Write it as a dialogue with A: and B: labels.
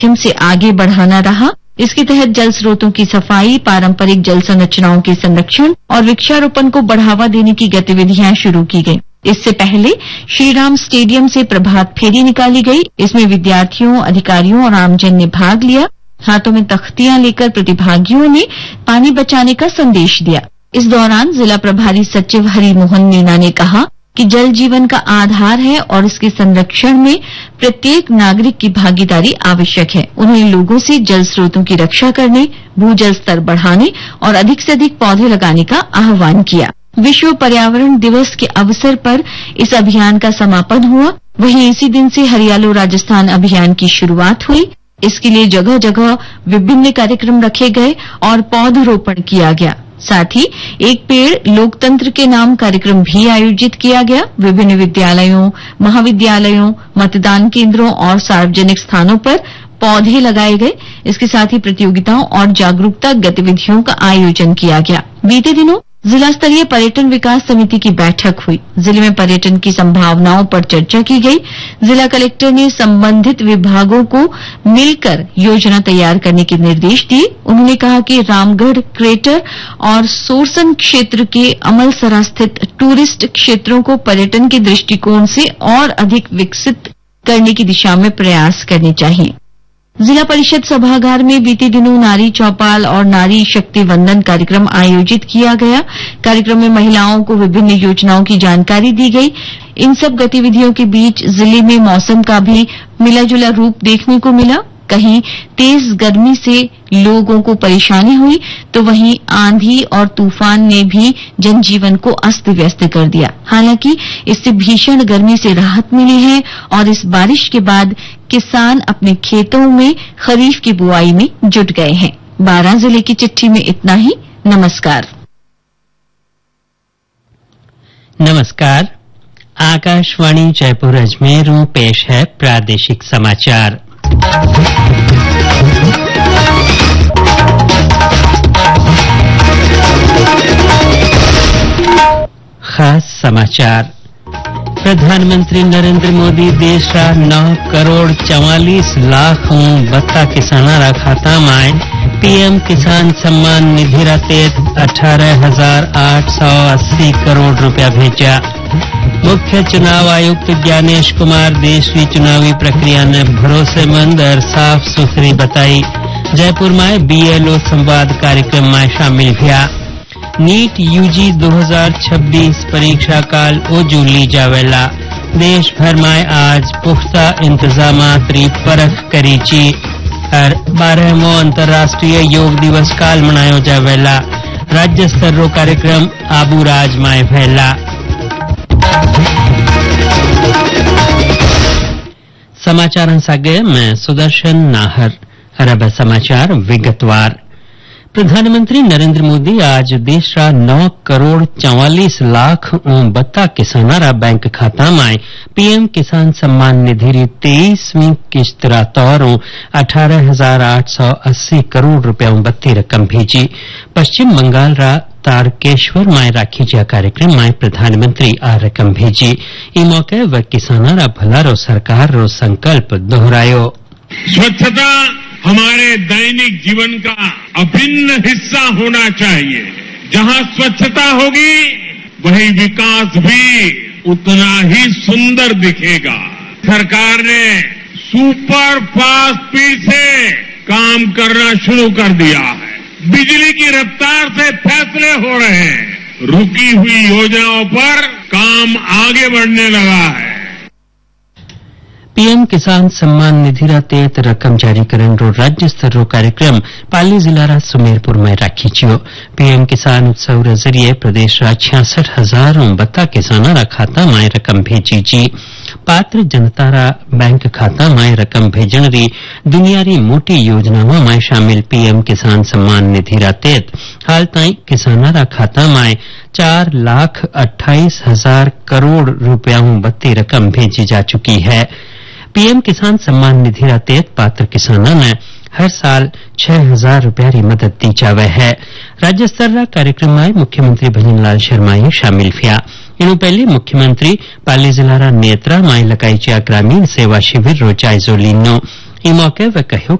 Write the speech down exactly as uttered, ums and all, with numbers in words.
A: माध्यम से आगे बढ़ाना रहा। इसके तहत जल स्रोतों की सफाई, पारंपरिक जल संरचनाओं के संरक्षण और वृक्षारोपण को बढ़ावा देने की गतिविधियां शुरू की गई। इससे पहले श्रीराम स्टेडियम से प्रभात फेरी निकाली गई। इसमें विद्यार्थियों, अधिकारियों और आमजन ने भाग लिया। हाथों में तख्तियां लेकर प्रतिभागियों ने पानी बचाने का संदेश दिया। इस दौरान जिला प्रभारी सचिव हरि मोहन मीणा ने कहा कि जल जीवन का आधार है और इसके संरक्षण में प्रत्येक नागरिक की भागीदारी आवश्यक है। उन्होंने लोगों से जल स्रोतों की रक्षा करने, भूजल स्तर बढ़ाने और अधिक से अधिक पौधे लगाने का आह्वान किया। विश्व पर्यावरण दिवस के अवसर पर इस अभियान का समापन हुआ। वहीं इसी दिन से हरियालो राजस्थान अभियान की शुरुआत हुई। इसके लिए जगह जगह विभिन्न कार्यक्रम रखे गए और पौधरोपण किया गया। साथ ही एक पेड़ लोकतंत्र के नाम कार्यक्रम भी आयोजित किया गया। विभिन्न विद्यालयों, महाविद्यालयों, मतदान केंद्रों और सार्वजनिक स्थानों पर पौधे लगाए गए। इसके साथ ही प्रतियोगिताओं और जागरूकता गतिविधियों का आयोजन किया गया। बीते दिनों जिला स्तरीय पर्यटन विकास समिति की बैठक हुई। जिले में पर्यटन की संभावनाओं पर चर्चा की गई। जिला कलेक्टर ने संबंधित विभागों को मिलकर योजना तैयार करने के निर्देश दिए। उन्होंने कहा कि रामगढ़ क्रेटर और सोरसन क्षेत्र के अमलसरा स्थित टूरिस्ट क्षेत्रों को पर्यटन के दृष्टिकोण से और अधिक विकसित करने की दिशा में प्रयास करने चाहिए। जिला परिषद सभागार में बीते दिनों नारी चौपाल और नारी शक्ति वंदन कार्यक्रम आयोजित किया गया। कार्यक्रम में महिलाओं को विभिन्न योजनाओं की जानकारी दी गई। इन सब गतिविधियों के बीच जिले में मौसम का भी मिला जुला रूप देखने को मिला। कहीं तेज गर्मी से लोगों को परेशानी हुई, तो वहीं आंधी और तूफान ने भी जनजीवन को अस्त व्यस्त कर दिया। हालांकि इससे भीषण गर्मी से राहत मिली है और इस बारिश के बाद किसान अपने खेतों में खरीफ की बुआई में जुट गए हैं। बारां जिले की चिट्ठी में इतना ही। नमस्कार।
B: नमस्कार। आकाशवाणी जयपुर अजमेर में पेश है प्रादेशिक समाचार। खास समाचार। प्रधानमंत्री नरेंद्र मोदी देश रा नौ करोड़ चवालीस लाख बत्ता किसाना रा खाता में पीएम किसान सम्मान निधि रा तहत अठारह हजार आठ सौ अस्सी करोड़ रुपया भेजा। मुख्य चुनाव आयुक्त ज्ञानेश कुमार देश की चुनावी प्रक्रिया ने भरोसेमंद और साफ सुथरी बताई। जयपुर में बीएलओ संवाद कार्यक्रम में शामिल हुआ। नीट यूजी दो हज़ार छब्बीस परीक्षा काल ओजू ली जावेला। देश भर में आज पुख्ता इंतजामात री परख करी ची और बारहवो अंतर्राष्ट्रीय योग दिवस काल मनायो जावेला। राज्य स्तर रो कार्यक्रम आबूराज में भैला। समाचार सागे मैं सुदर्शन नाहर। अरब समाचार विगतवार। प्रधानमंत्री नरेंद्र मोदी आज देश रा नौ करोड़ चौवालीस लाख बत्ता किसाना रा बैंक खाता में पीएम किसान सम्मान निधि री तेईसवीं किस्त रा तौर अठारह हजार आठ सौ अस्सी करोड़ रुपया बत्ती रकम भेजी। पश्चिम बंगाल रा तारकेश्वर में राखी जा कार्यक्रम में प्रधानमंत्री आ रकम भेजी। ई मौके व किसाना रा भला रो सरकार रो संकल्प दोहरायो।
C: स्वच्छता हमारे दैनिक जीवन का अभिन्न हिस्सा होना चाहिए। जहां स्वच्छता होगी वहीं विकास भी उतना ही सुंदर दिखेगा। सरकार ने सुपर फास्ट स्पीड से काम करना शुरू कर दिया है। बिजली की रफ्तार से फैसले हो रहे हैं। रुकी हुई योजनाओं पर काम आगे बढ़ने लगा है।
B: पीएम किसान सम्मान निधि रा तहत रकम जारी करन रो राज्य स्तर रो कार्यक्रम पाली जिला रा सुमेरपुर में राखी छियो। पीएम किसान उत्सव रे जरिए प्रदेश रा छियासठ हजार बत्ता किसाना रा खाता में रकम भेजी जी। पात्र जनता रा बैंक खाता में रकम भेजन री दुनिया री मोटी योजनाओं में शामिल पीएम किसान सम्मान निधि रा तहत हाल ताई किसाना रा खाता में चार लाख अट्ठाईस हजार करोड़ रुपया बत्ती रकम भेजी जा चुकी है। पीएम किसान सम्मान निधि रा तहत पात्र किसाना ने हर साल छह हजार रुपया री मदद दी जावे है। राज्य स्तर रा कार्यक्रम में मुख्यमंत्री भजनलाल शर्मा शामिल हुआ। इनु पहले मुख्यमंत्री पाली जिला रा नेत्रा में लगाई जा ग्रामीण सेवा शिविर रो जायजो लीनो। ई मौके वे कहो